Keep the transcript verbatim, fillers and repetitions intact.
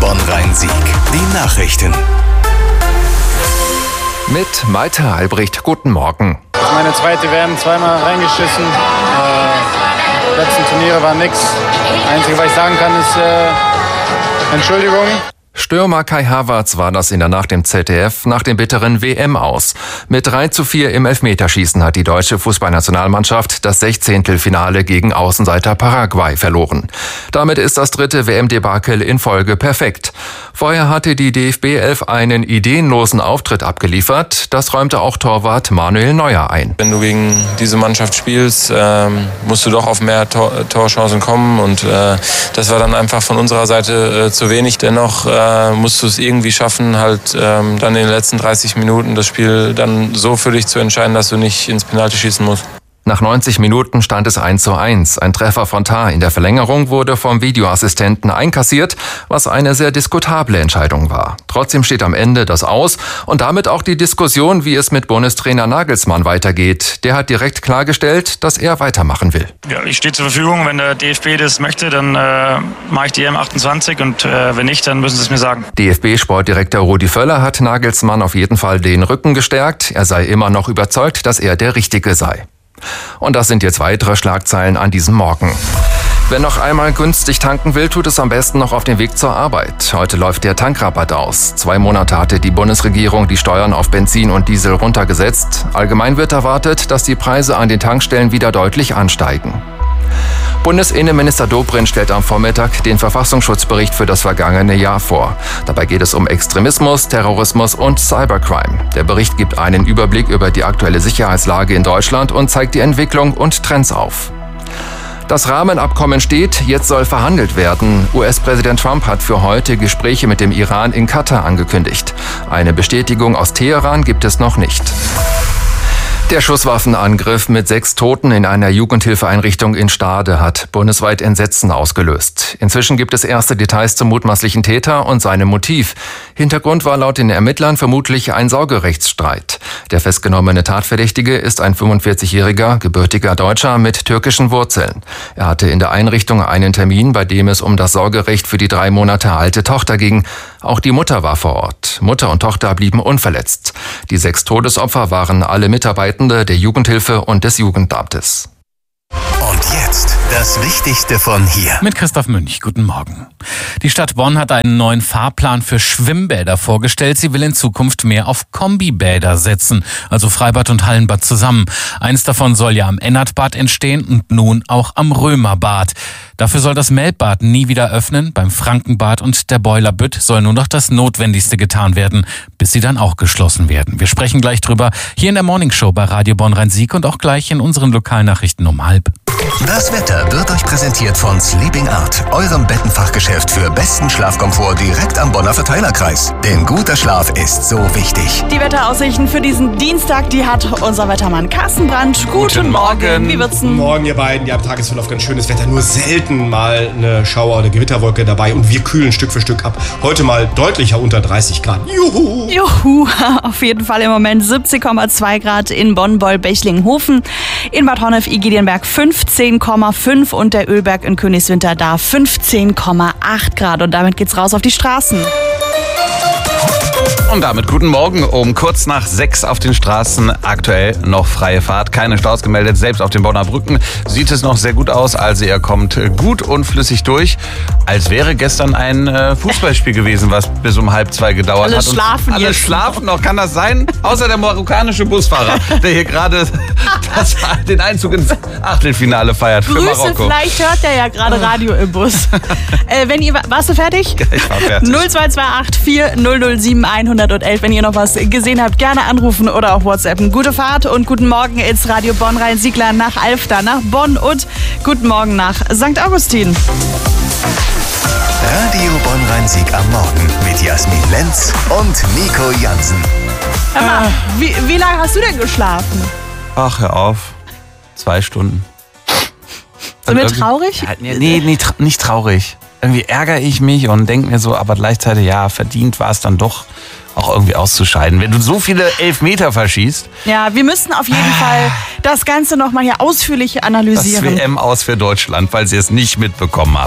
Bonn-Rhein-Sieg. Die Nachrichten. Mit Malte Albrecht, guten Morgen. Das ist meine zweite W M, zweimal reingeschissen. Äh, die letzten Turniere waren nix. Das Einzige, was ich sagen kann, ist äh, Entschuldigung. Stürmer Kai Havertz war das in der Nacht im Z D F nach dem bitteren W M aus. Mit drei zu vier im Elfmeterschießen hat die deutsche Fußballnationalmannschaft das Sechzehntelfinale gegen Außenseiter Paraguay verloren. Damit ist das dritte W M-Debakel in Folge perfekt. Vorher hatte die D F B elf einen ideenlosen Auftritt abgeliefert. Das räumte auch Torwart Manuel Neuer ein. Wenn du gegen diese Mannschaft spielst, ähm, musst du doch auf mehr Tor- Torchancen kommen. Und äh, das war dann einfach von unserer Seite äh, zu wenig. Dennoch äh, musst du es irgendwie schaffen, halt ähm, dann in den letzten dreißig Minuten das Spiel dann so für dich zu entscheiden, dass du nicht ins Penalty schießen musst. Nach neunzig Minuten stand es eins zu eins. Ein Treffer von Tah in der Verlängerung wurde vom Videoassistenten einkassiert, was eine sehr diskutable Entscheidung war. Trotzdem steht am Ende das Aus und damit auch die Diskussion, wie es mit Bundestrainer Nagelsmann weitergeht. Der hat direkt klargestellt, dass er weitermachen will. Ja, ich stehe zur Verfügung. Wenn der D F B das möchte, dann äh, mache ich die E M achtundzwanzig und äh, wenn nicht, dann müssen sie es mir sagen. D F B-Sportdirektor Rudi Völler hat Nagelsmann auf jeden Fall den Rücken gestärkt. Er sei immer noch überzeugt, dass er der Richtige sei. Und das sind jetzt weitere Schlagzeilen an diesem Morgen. Wer noch einmal günstig tanken will, tut es am besten noch auf dem Weg zur Arbeit. Heute läuft der Tankrabatt aus. Zwei Monate hatte die Bundesregierung die Steuern auf Benzin und Diesel runtergesetzt. Allgemein wird erwartet, dass die Preise an den Tankstellen wieder deutlich ansteigen. Bundesinnenminister Dobrindt stellt am Vormittag den Verfassungsschutzbericht für das vergangene Jahr vor. Dabei geht es um Extremismus, Terrorismus und Cybercrime. Der Bericht gibt einen Überblick über die aktuelle Sicherheitslage in Deutschland und zeigt die Entwicklung und Trends auf. Das Rahmenabkommen steht, jetzt soll verhandelt werden. U S-Präsident Trump hat für heute Gespräche mit dem Iran in Katar angekündigt. Eine Bestätigung aus Teheran gibt es noch nicht. Der Schusswaffenangriff mit sechs Toten in einer Jugendhilfeeinrichtung in Stade hat bundesweit Entsetzen ausgelöst. Inzwischen gibt es erste Details zum mutmaßlichen Täter und seinem Motiv. Hintergrund war laut den Ermittlern vermutlich ein Sorgerechtsstreit. Der festgenommene Tatverdächtige ist ein fünfundvierzigjähriger, gebürtiger Deutscher mit türkischen Wurzeln. Er hatte in der Einrichtung einen Termin, bei dem es um das Sorgerecht für die drei Monate alte Tochter ging. Auch die Mutter war vor Ort. Mutter und Tochter blieben unverletzt. Die sechs Todesopfer waren alle Mitarbeiter der Jugendhilfe und des Jugendamtes. Und jetzt das Wichtigste von hier. Mit Christoph Münch, guten Morgen. Die Stadt Bonn hat einen neuen Fahrplan für Schwimmbäder vorgestellt. Sie will in Zukunft mehr auf Kombibäder setzen, also Freibad und Hallenbad zusammen. Eins davon soll ja am Ennertbad entstehen und nun auch am Römerbad. Dafür soll das Melbbad nie wieder öffnen. Beim Frankenbad und der Boiler Bütt soll nur noch das Notwendigste getan werden, bis sie dann auch geschlossen werden. Wir sprechen gleich drüber hier in der Morningshow bei Radio Bonn-Rhein-Sieg und auch gleich in unseren Lokalnachrichten um halb. Das Wetter wird euch präsentiert von Sleeping Art, eurem Bettenfachgeschäft für besten Schlafkomfort direkt am Bonner Verteilerkreis. Denn guter Schlaf ist so wichtig. Die Wetteraussichten für diesen Dienstag, die hat unser Wettermann Carsten Brandt. Guten, Guten Morgen. Morgen. Wie wird's denn? Guten Morgen, ihr beiden. Ja, im Tagesverlauf ganz schönes Wetter. Nur selten mal eine Schauer- oder Gewitterwolke dabei. Und wir kühlen Stück für Stück ab. Heute mal deutlicher unter dreißig Grad. Juhu! Juhu! Auf jeden Fall im Moment siebzehn Komma zwei Grad in Bonn, Boll, Bechlingen-Hofen. In Bad Honnef-Igedienberg fünfzehn Komma fünf und der Ölberg in Königswinter da fünfzehn Komma acht Grad. Und damit geht's raus auf die Straßen. Und damit guten Morgen. Um kurz nach sechs auf den Straßen aktuell noch freie Fahrt. Keine Staus gemeldet. Selbst auf den Bonner Brücken sieht es noch sehr gut aus. Also ihr kommt gut und flüssig durch. Als wäre gestern ein äh, Fußballspiel gewesen, was bis um halb zwei gedauert alle hat. Und schlafen alle jetzt schlafen noch. Kann das sein? Außer der marokkanische Busfahrer, der hier gerade den Einzug ins Achtelfinale feiert für Grüße, Marokko. Vielleicht hört der ja gerade Radio im Bus. äh, wenn ihr, warst du fertig? Ich war fertig. null zwei zwei acht vier null null sieben hundert elf, wenn ihr noch was gesehen habt, gerne anrufen oder auch WhatsAppen. Gute Fahrt und guten Morgen ins Radio Bonn-Rhein-Siegler nach Alfter, nach Bonn und guten Morgen nach Sankt Augustin. Radio Bonn-Rhein-Sieg am Morgen mit Jasmin Lenz und Nico Jansen. Emma, äh. wie, wie lange hast du denn geschlafen? Ach, hör auf. Zwei Stunden. Sind wir traurig? Ja, nee, nee, tra- nicht traurig. Irgendwie ärgere ich mich und denke mir so, aber gleichzeitig, ja, verdient war es dann doch, auch irgendwie auszuscheiden. Wenn du so viele Elfmeter verschießt. Ja, wir müssen auf jeden ah. Fall das Ganze nochmal hier ausführlich analysieren. Das W M aus für Deutschland, falls ihr es nicht mitbekommen habt.